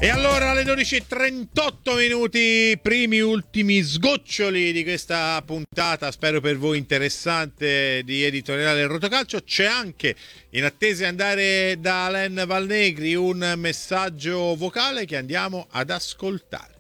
E allora alle 12:38 minuti, primi ultimi sgoccioli di questa puntata, spero per voi interessante, di Editoriale Rotocalcio. C'è anche, in attesa di andare da Alain Valnegri, un messaggio vocale che andiamo ad ascoltare.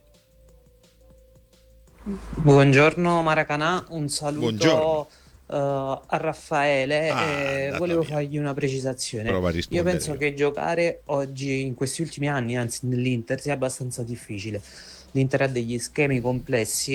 Buongiorno Maracanà, un Buongiorno. saluto a Raffaele Ah, e andata volevo via. fargli una precisazione. Provo a Io rispondere penso io. che giocare oggi, in questi ultimi anni, anzi nell'Inter, sia abbastanza difficile. L'Inter ha degli schemi complessi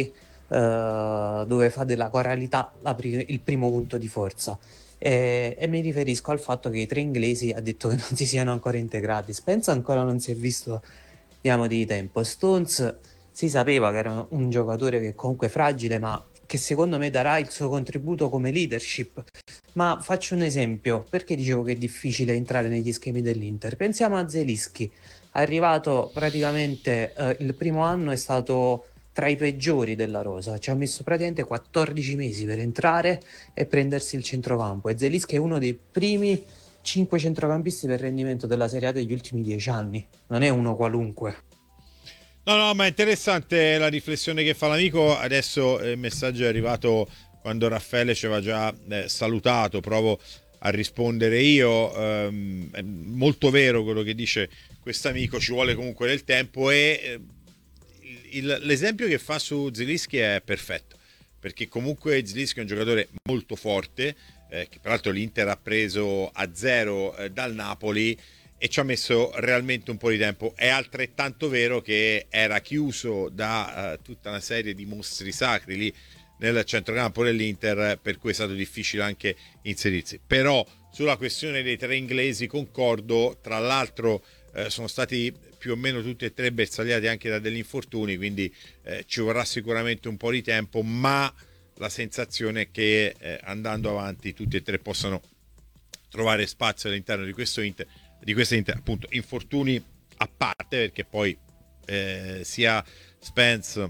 dove fa della coralità il primo punto di forza. E mi riferisco al fatto che i tre inglesi ha detto che non si siano ancora integrati. Spence ancora non si è visto, diamo di tempo. Stones si sapeva che era un giocatore che comunque è fragile, ma che secondo me darà il suo contributo come leadership. Ma faccio un esempio, perché dicevo che è difficile entrare negli schemi dell'Inter? Pensiamo a Zelinski, arrivato praticamente il primo anno è stato tra i peggiori della rosa, ci ha messo praticamente 14 mesi per entrare e prendersi il centrocampo e Zelinski è uno dei primi 5 centrocampisti per rendimento della Serie A degli ultimi 10 anni, non è uno qualunque. No, ma è interessante la riflessione che fa l'amico. Adesso il messaggio è arrivato quando Raffaele ci aveva già salutato. Provo a rispondere io. È molto vero quello che dice quest'amico, ci vuole comunque del tempo e l'esempio che fa su Zelinski è perfetto, perché comunque Zelinski è un giocatore molto forte, che peraltro l'Inter ha preso a zero dal Napoli e ci ha messo realmente un po' di tempo. È altrettanto vero che era chiuso da tutta una serie di mostri sacri lì nel centrocampo dell'Inter, per cui è stato difficile anche inserirsi. Però sulla questione dei tre inglesi concordo, tra l'altro sono stati più o meno tutti e tre bersagliati anche da degli infortuni, quindi ci vorrà sicuramente un po' di tempo, ma la sensazione è che andando avanti tutti e tre possano trovare spazio all'interno di questo Inter, di questa Inter, appunto, infortuni a parte, perché poi sia Spence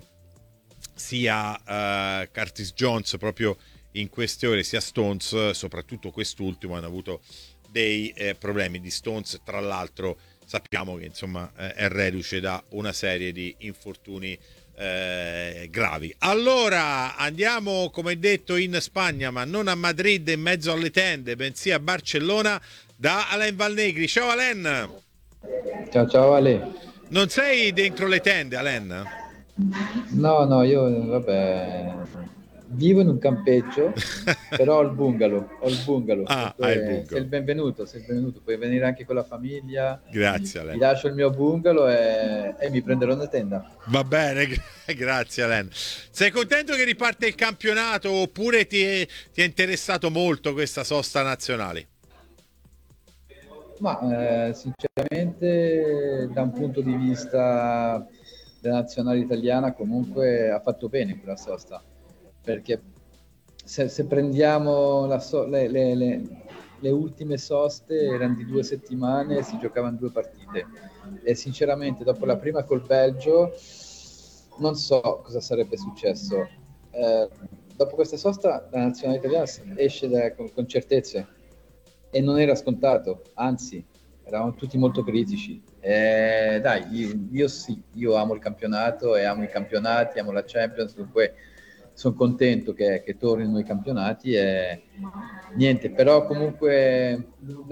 sia Curtis Jones proprio in queste ore, sia Stones, soprattutto quest'ultimo, hanno avuto dei problemi. Di Stones tra l'altro sappiamo che insomma è reduce da una serie di infortuni gravi. Allora andiamo, come detto, in Spagna, ma non a Madrid in mezzo alle tende, bensì a Barcellona, da Alain Valnegri. Ciao Alain. Ciao ciao Ale. Non sei dentro le tende, Alain? No, no, io vabbè, vivo in un campeggio, però ho il bungalow, per Ah, hai cui bungo. sei il benvenuto, puoi venire anche con la famiglia, Grazie ti Alain. lascio il mio bungalow e mi prenderò una tenda. Va bene, grazie Alain. Sei contento che riparte il campionato oppure ti è interessato molto questa sosta nazionale? Ma sinceramente da un punto di vista della nazionale italiana comunque ha fatto bene quella sosta, perché se prendiamo le ultime soste erano di 2 settimane, si giocavano 2 partite e sinceramente dopo la prima col Belgio non so cosa sarebbe successo. Eh, Dopo questa sosta la nazionale italiana esce con certezze e non era scontato, anzi eravamo tutti molto critici. Dai, io sì, io amo il campionato e amo i campionati, amo la Champions, dunque sono contento che tornino i campionati e niente, però comunque